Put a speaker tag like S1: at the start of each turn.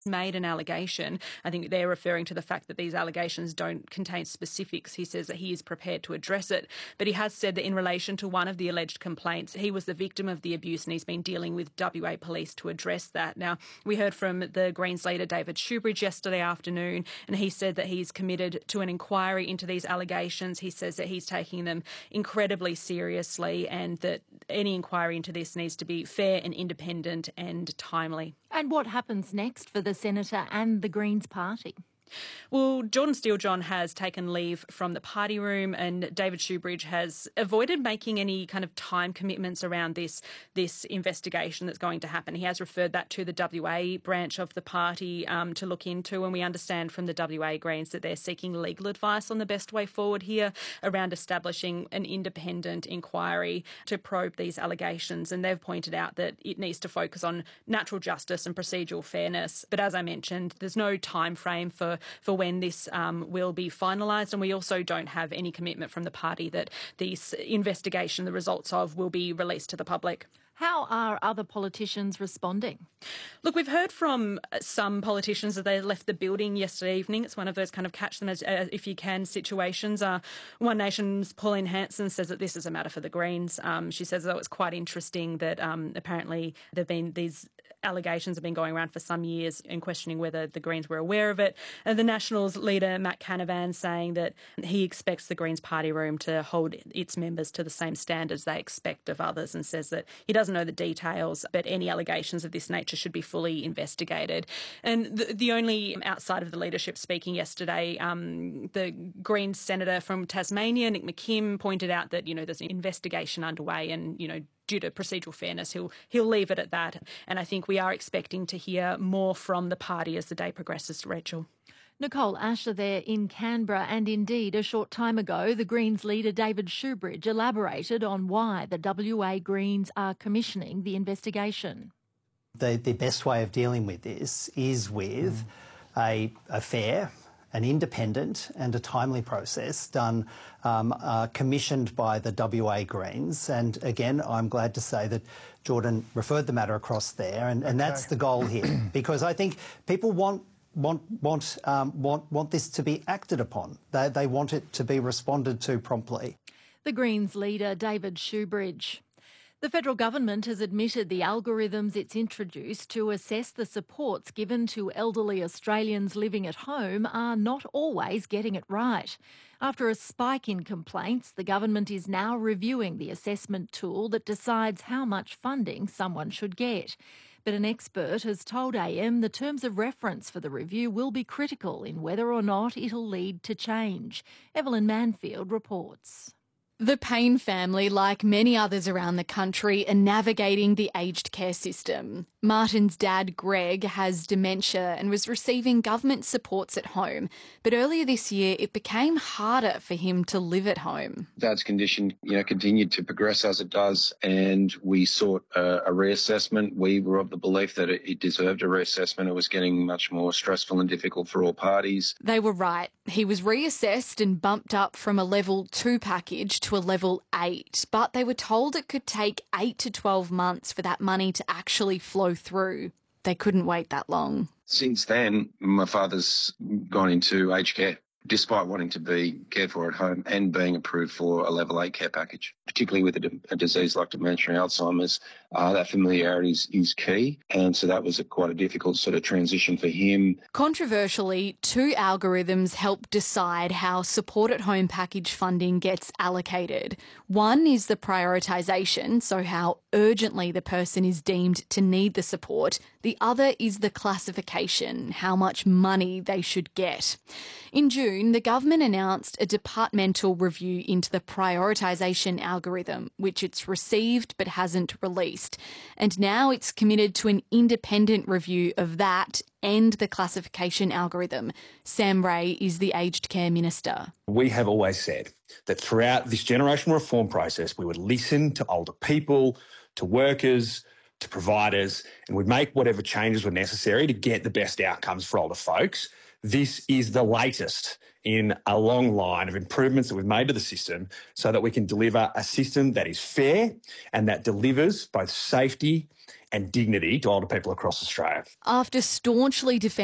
S1: made an allegation. I think they're referring to the fact that these allegations don't contain specifics. He says that he is prepared to address it, but he has said that in relation to one of the alleged complaints, he was the victim of the abuse and he's been dealing with WA Police to address that. Now, we heard from the Greens leader David Shoebridge yesterday afternoon, and he said that he's committed to an inquiry into these allegations. He says that he's taking them incredibly seriously and that any inquiry into this needs to be fair and independent and timely.
S2: And what happens next for the Senator and the Greens party?
S1: Well, Jordan Steele-John has taken leave from the party room, and David Shoebridge has avoided making any kind of time commitments around this investigation that's going to happen. He has referred that to the WA branch of the party to look into, and we understand from the WA Greens that they're seeking legal advice on the best way forward here around establishing an independent inquiry to probe these allegations. And they've pointed out that it needs to focus on natural justice and procedural fairness. But as I mentioned, there's no time frame for when this will be finalised, and we also don't have any commitment from the party that this investigation, the results of, will be released to the public.
S2: How are other politicians responding?
S1: Look, we've heard from some politicians that they left the building yesterday evening. It's one of those kind of catch them as if you can situations. One Nation's Pauline Hanson says that this is a matter for the Greens. She says that it's quite interesting that apparently there have been these allegations have been going around for some years and questioning whether the Greens were aware of it. And the Nationals leader, Matt Canavan, saying that he expects the Greens party room to hold its members to the same standards they expect of others, and says that he doesn't know the details, but any allegations of this nature should be fully investigated. And the only outside of the leadership speaking yesterday, the Greens senator from Tasmania, Nick McKim, pointed out that, there's an investigation underway and, due to procedural fairness, he'll leave it at that. And I think we are expecting to hear more from the party as the day progresses, Rachel.
S2: Nicole Asher there in Canberra, and indeed a short time ago the Greens leader David Shoebridge elaborated on why the WA Greens are commissioning the investigation.
S3: The best way of dealing with this is with a fair, an independent and a timely process done, commissioned by the WA Greens. And again, I'm glad to say that Jordan referred the matter across there, and that's the goal here, because I think people want this to be acted upon. They want it to be responded to promptly.
S2: The Greens leader David Shoebridge. The federal government has admitted the algorithms it's introduced to assess the supports given to elderly Australians living at home are not always getting it right. After a spike in complaints, the government is now reviewing the assessment tool that decides how much funding someone should get. But an expert has told AM the terms of reference for the review will be critical in whether or not it'll lead to change. Evelyn Manfield reports.
S4: The Payne family, like many others around the country, are navigating the aged care system. Martin's dad, Greg, has dementia and was receiving government supports at home. But earlier this year, it became harder for him to live at home.
S5: Dad's condition, continued to progress as it does, and we sought a reassessment. We were of the belief that it deserved a reassessment. It was getting much more stressful and difficult for all parties.
S4: They were right. He was reassessed and bumped up from a level 2 package to a level 8, but they were told it could take 8 to 12 months for that money to actually flow through. They couldn't wait that long. Since then, my father's gone into aged care, despite wanting to be cared for at home and being approved for a level 8 care package. Particularly with a disease like dementia and Alzheimer's, that familiarity is key. And so that was quite a difficult sort of transition for him. Controversially, 2 algorithms help decide how support at home package funding gets allocated. One is the prioritisation, so how urgently the person is deemed to need the support. The other is the classification, how much money they should get. In June, the government announced a departmental review into the prioritisation algorithm, which it's received but hasn't released. And now it's committed to an independent review of that and the classification algorithm. Sam Ray is the aged care minister.
S6: We have always said that throughout this generational reform process, we would listen to older people, to workers, to providers, and we'd make whatever changes were necessary to get the best outcomes for older folks. This is the latest in a long line of improvements that we've made to the system so that we can deliver a system that is fair and that delivers both safety and dignity to older people across Australia.
S4: After staunchly defending